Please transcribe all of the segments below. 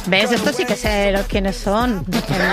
¿Ves? Esto sí que sé quiénes son.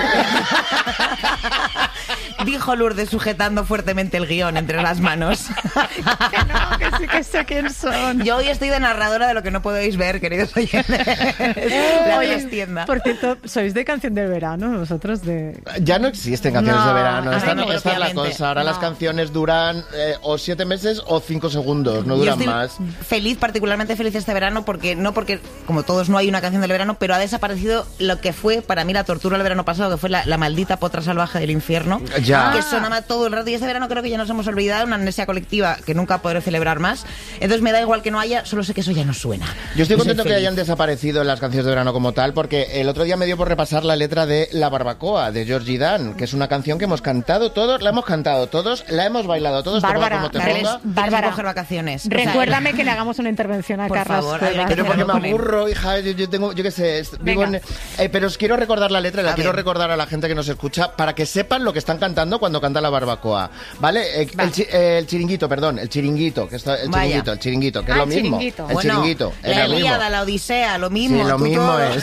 Dijo Lourdes sujetando fuertemente el guión entre las manos. Que no, que sí que sé quién son. Yo hoy estoy de narradora de lo que no podéis ver, queridos oyentes. La trastienda. Por cierto, ¿sois de canción del verano? Vosotros de... Ya no existen canciones de verano. Esta es la cosa. Ahora las canciones duran o 7 meses o 5 segundos. No duran más. Particularmente feliz este verano porque como todos no hay una canción del verano, pero ha desaparecido lo que fue para mí la tortura del verano pasado, que fue la maldita potra salvaje del infierno. Ya. Que sonaba todo el rato, y este verano creo que ya nos hemos olvidado, una amnesia colectiva que nunca podré celebrar más. Entonces me da igual que no haya, solo sé que eso ya no suena. Yo estoy contento que hayan desaparecido las canciones de verano como tal, porque el otro día me dio por repasar la letra de La Barbacoa, de Georgie Dan, que es una canción que hemos cantado todos, la hemos hemos bailado todos. Bárbara, Bárbara, coger vacaciones. Recuérdame que le hagamos una intervención a Carlos. Por favor, pero porque me aburro, hija, yo tengo, yo qué sé, vivo pero os quiero recordar la letra, quiero recordar a la gente que nos escucha, para que sepan lo que están cantando cuando canta La Barbacoa, ¿vale? El chiringuito, que es el chiringuito, que es lo mismo. El chiringuito. La Ilíada, la Odisea, lo mismo. Sí, lo mismo es.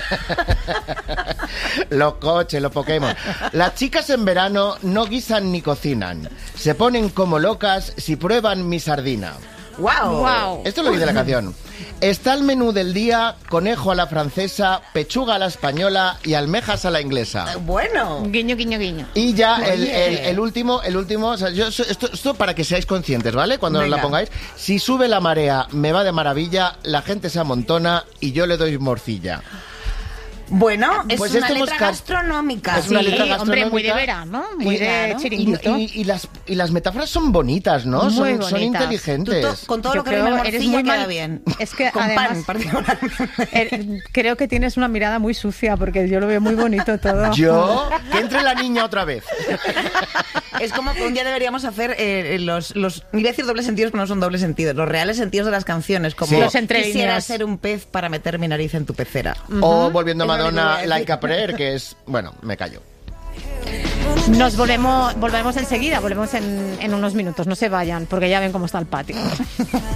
Los coches, los Pokémon. Las chicas en verano no guisan ni cocinan. Se ponen como locas si prueban mi sardina. ¡Wow! Esto es lo que dice la canción. Está el menú del día: conejo a la francesa, pechuga a la española y almejas a la inglesa. Bueno. Guiño, guiño, guiño. Y ya el último, o sea, esto para que seáis conscientes, ¿vale? Cuando la pongáis. Si sube la marea, me va de maravilla, la gente se amontona y yo le doy morcilla. Bueno, es una letra gastronómica. Es una letra gastronómica. Hombre, muy de verano, muy de chiringuito. Y las metáforas son bonitas, ¿no? Son inteligentes. Con todo lo que rima morcilla queda bien. Es que con además, pan, particularmente. Creo que tienes una mirada muy sucia, porque yo lo veo muy bonito todo. ¿Yo? Que entre la niña otra vez. Es como que un día deberíamos hacer los iba a decir dobles sentidos, pero no son dobles sentidos, los reales sentidos de las canciones, como los entrelíneas. Quisiera ser un pez para meter mi nariz en tu pecera. O volviendo a Madonna, Like a Prayer, que es... Bueno, me callo. Nos volvemos enseguida, volvemos en unos minutos, no se vayan, porque ya ven cómo está el patio.